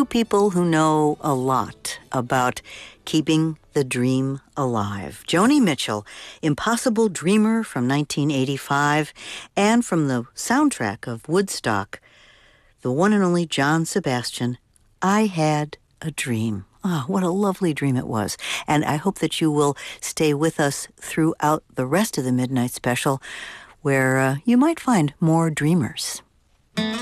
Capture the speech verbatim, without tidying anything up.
two people who know a lot about keeping the dream alive. Joni Mitchell, Impossible Dreamer from nineteen eighty-five, and from the soundtrack of Woodstock, the one and only John Sebastian, I Had a Dream. Ah, oh, what a lovely dream it was. And I hope that you will stay with us throughout the rest of the Midnight Special, where uh, you might find more dreamers.